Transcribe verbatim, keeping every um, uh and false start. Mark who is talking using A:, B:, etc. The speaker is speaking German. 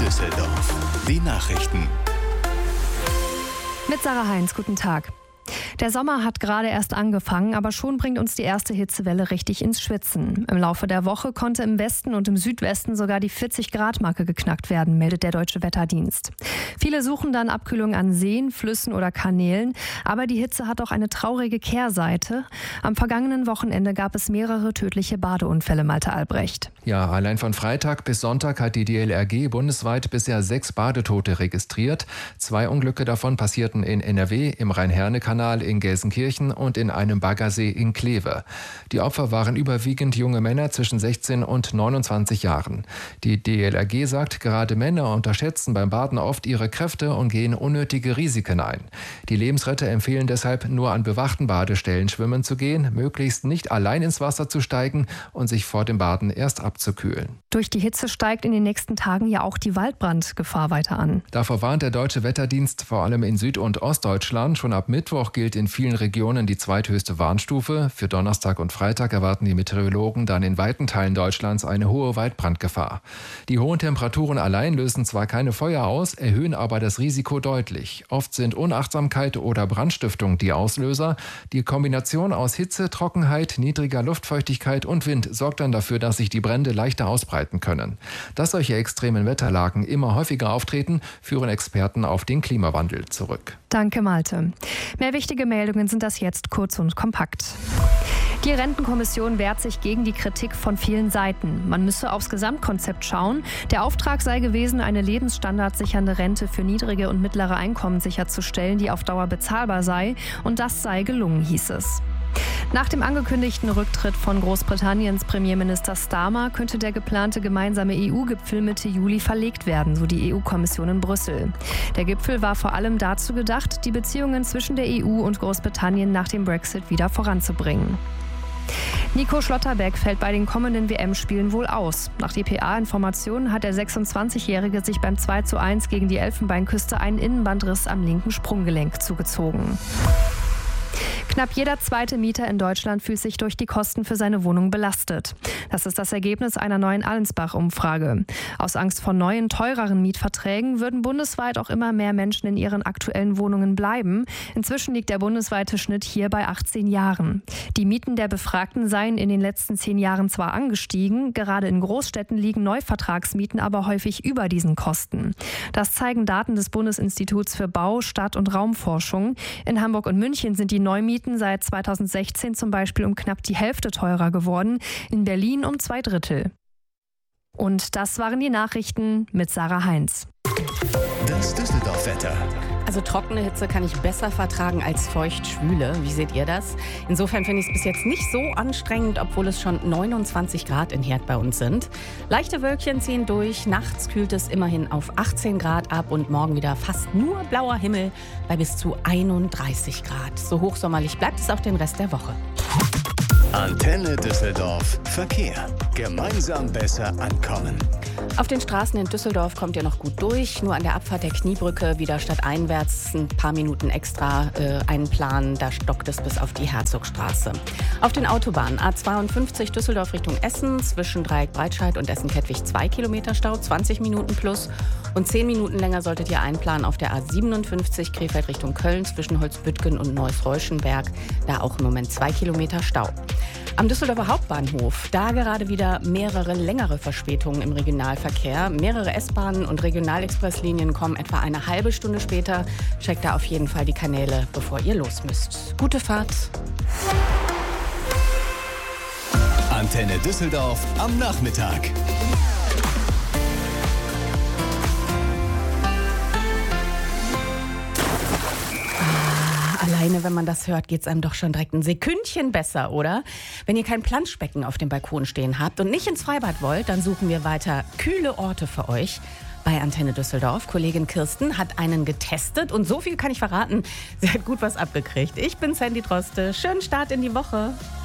A: Düsseldorf. Die Nachrichten.
B: Mit Sarah Heinz, guten Tag. Der Sommer hat gerade erst angefangen, aber schon bringt uns die erste Hitzewelle richtig ins Schwitzen. Im Laufe der Woche konnte im Westen und im Südwesten sogar die vierzig-Grad-Marke geknackt werden, meldet der Deutsche Wetterdienst. Viele suchen dann Abkühlung an Seen, Flüssen oder Kanälen, aber die Hitze hat auch eine traurige Kehrseite. Am vergangenen Wochenende gab es mehrere tödliche Badeunfälle, Malte Albrecht.
C: Ja, allein von Freitag bis Sonntag hat die D L R G bundesweit bisher sechs Badetote registriert. Zwei Unglücke davon passierten in N R W, im Rhein-Herne-Kanal in Gelsenkirchen und in einem Baggersee in Kleve. Die Opfer waren überwiegend junge Männer zwischen sechzehn und neunundzwanzig Jahren. Die D L R G sagt, gerade Männer unterschätzen beim Baden oft ihre Kräfte und gehen unnötige Risiken ein. Die Lebensretter empfehlen deshalb, nur an bewachten Badestellen schwimmen zu gehen, möglichst nicht allein ins Wasser zu steigen und sich vor dem Baden erst abzukühlen.
B: Durch die Hitze steigt in den nächsten Tagen ja auch die Waldbrandgefahr weiter an.
C: Davor warnt der Deutsche Wetterdienst vor allem in Süd- und Ostdeutschland. Schon ab Mittwoch gilt in vielen Regionen die zweithöchste Warnstufe. Für Donnerstag und Freitag erwarten die Meteorologen dann in weiten Teilen Deutschlands eine hohe Waldbrandgefahr. Die hohen Temperaturen allein lösen zwar keine Feuer aus, erhöhen aber das Risiko deutlich. Oft sind Unachtsamkeit oder Brandstiftung die Auslöser. Die Kombination aus Hitze, Trockenheit, niedriger Luftfeuchtigkeit und Wind sorgt dann dafür, dass sich die Brände leichter ausbreiten können. Dass solche extremen Wetterlagen immer häufiger auftreten, führen Experten auf den Klimawandel zurück.
B: Danke, Malte. Mehr wichtige Meldungen sind das jetzt kurz und kompakt. Die Rentenkommission wehrt sich gegen die Kritik von vielen Seiten. Man müsse aufs Gesamtkonzept schauen. Der Auftrag sei gewesen, eine lebensstandardsichernde Rente für niedrige und mittlere Einkommen sicherzustellen, die auf Dauer bezahlbar sei. Und das sei gelungen, hieß es. Nach dem angekündigten Rücktritt von Großbritanniens Premierminister Starmer könnte der geplante gemeinsame E U-Gipfel Mitte Juli verlegt werden, so die E U-Kommission in Brüssel. Der Gipfel war vor allem dazu gedacht, die Beziehungen zwischen der E U und Großbritannien nach dem Brexit wieder voranzubringen. Nico Schlotterbeck fällt bei den kommenden W M-Spielen wohl aus. Nach D P A-Informationen hat der sechsundzwanzigjährige sich beim zwei zu eins gegen die Elfenbeinküste einen Innenbandriss am linken Sprunggelenk zugezogen. Knapp jeder zweite Mieter in Deutschland fühlt sich durch die Kosten für seine Wohnung belastet. Das ist das Ergebnis einer neuen Allensbach-Umfrage. Aus Angst vor neuen, teureren Mietverträgen würden bundesweit auch immer mehr Menschen in ihren aktuellen Wohnungen bleiben. Inzwischen liegt der bundesweite Schnitt hier bei achtzehn Jahren. Die Mieten der Befragten seien in den letzten zehn Jahren zwar angestiegen, gerade in Großstädten liegen Neuvertragsmieten aber häufig über diesen Kosten. Das zeigen Daten des Bundesinstituts für Bau-, Stadt- und Raumforschung. In Hamburg und München sind die Neumieten seit zweitausendsechzehn zum Beispiel um knapp die Hälfte teurer geworden, in Berlin um zwei Drittel. Und das waren die Nachrichten mit Sarah Heinz.
A: Das Düsseldorf-Wetter.
D: Also trockene Hitze kann ich besser vertragen als feucht-schwüle. Wie seht ihr das? Insofern finde ich es bis jetzt nicht so anstrengend, obwohl es schon neunundzwanzig Grad in Herd bei uns sind. Leichte Wölkchen ziehen durch, nachts kühlt es immerhin auf achtzehn Grad ab und morgen wieder fast nur blauer Himmel bei bis zu einunddreißig Grad. So hochsommerlich bleibt es auch den Rest der Woche.
A: Antenne Düsseldorf Verkehr. Gemeinsam besser ankommen.
D: Auf den Straßen in Düsseldorf kommt ihr noch gut durch. Nur an der Abfahrt der Kniebrücke wieder stadteinwärts ein paar Minuten extra äh, einplanen. Da stockt es bis auf die Herzogstraße. Auf den Autobahnen A zweiundfünfzig Düsseldorf Richtung Essen zwischen Dreieck Breitscheid und Essen-Kettwig zwei Kilometer Stau, zwanzig Minuten plus. Und zehn Minuten länger solltet ihr einplanen auf der A siebenundfünfzig Krefeld Richtung Köln zwischen Holzbüttgen und Neuss-Reuschenberg. Da auch im Moment zwei Kilometer Stau. Am Düsseldorfer Hauptbahnhof, da gerade wieder mehrere längere Verspätungen im Regionalverkehr. Mehrere S-Bahnen und Regionalexpresslinien kommen etwa eine halbe Stunde später. Checkt da auf jeden Fall die Kanäle, bevor ihr los müsst. Gute Fahrt.
A: Antenne Düsseldorf am Nachmittag.
D: Alleine, wenn man das hört, geht es einem doch schon direkt ein Sekündchen besser, oder? Wenn ihr kein Planschbecken auf dem Balkon stehen habt und nicht ins Freibad wollt, dann suchen wir weiter kühle Orte für euch. Bei Antenne Düsseldorf. Kollegin Kirsten hat einen getestet und so viel kann ich verraten, sie hat gut was abgekriegt. Ich bin Sandy Droste. Schönen Start in die Woche.